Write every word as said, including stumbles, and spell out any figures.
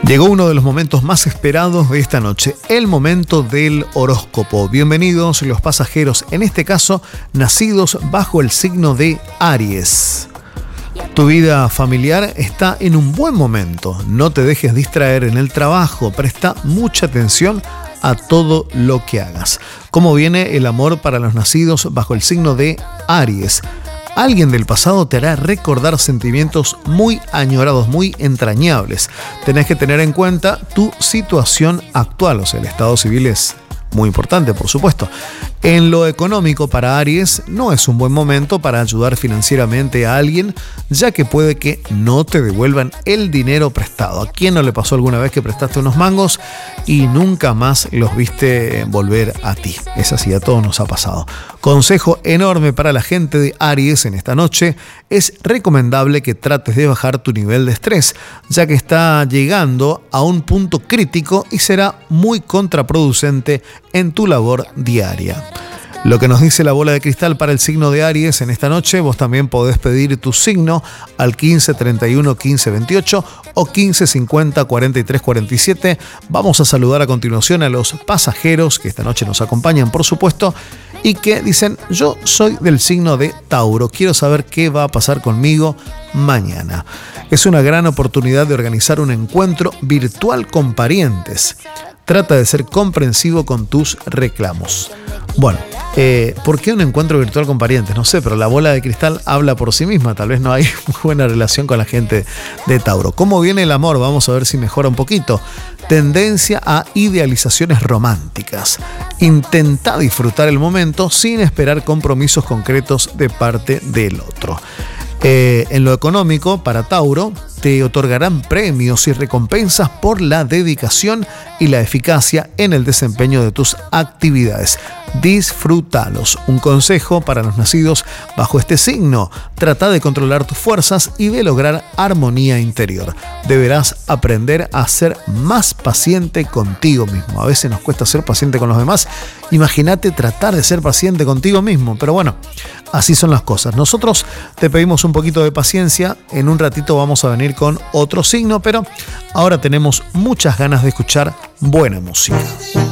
Llegó uno de los momentos más esperados de esta noche, el momento del horóscopo. Bienvenidos los pasajeros, en este caso, nacidos bajo el signo de Aries. Tu vida familiar está en un buen momento. No te dejes distraer en el trabajo. Presta mucha atención a todo lo que hagas. ¿Cómo viene el amor para los nacidos bajo el signo de Aries? Alguien del pasado te hará recordar sentimientos muy añorados, muy entrañables. Tenés que tener en cuenta tu situación actual, o sea, el estado civil es muy importante, por supuesto. En lo económico, para Aries, no es un buen momento para ayudar financieramente a alguien, ya que puede que no te devuelvan el dinero prestado. ¿A quién no le pasó alguna vez que prestaste unos mangos y nunca más los viste volver a ti? Es así, a todos nos ha pasado. Consejo enorme para la gente de Aries en esta noche: es recomendable que trates de bajar tu nivel de estrés, ya que está llegando a un punto crítico y será muy contraproducente en tu labor diaria. Lo que nos dice la bola de cristal para el signo de Aries en esta noche: vos también podés pedir tu signo al quince treinta y uno quince veintiocho o quince cincuenta cuarenta y tres cuarenta y siete. Vamos a saludar a continuación a los pasajeros que esta noche nos acompañan, por supuesto, y que dicen: yo soy del signo de Tauro, quiero saber qué va a pasar conmigo mañana. Es una gran oportunidad de organizar un encuentro virtual con parientes. Trata de ser comprensivo con tus reclamos. Bueno, eh, ¿por qué un encuentro virtual con parientes? No sé, pero la bola de cristal habla por sí misma. Tal vez no hay muy buena relación con la gente de Tauro. ¿Cómo viene el amor? Vamos a ver si mejora un poquito. Tendencia a idealizaciones románticas. Intenta disfrutar el momento sin esperar compromisos concretos de parte del otro. Eh, en lo económico, para Tauro, te otorgarán premios y recompensas por la dedicación y la eficacia en el desempeño de tus actividades. Disfrútalos. Un consejo para los nacidos bajo este signo: trata de controlar tus fuerzas y de lograr armonía interior. Deberás aprender a ser más paciente contigo mismo. A veces nos cuesta ser paciente con los demás. Imagínate tratar de ser paciente contigo mismo. Pero bueno, así son las cosas. Nosotros te pedimos un poquito de paciencia. En un ratito vamos a venir con otro signo, pero ahora tenemos muchas ganas de escuchar buena música.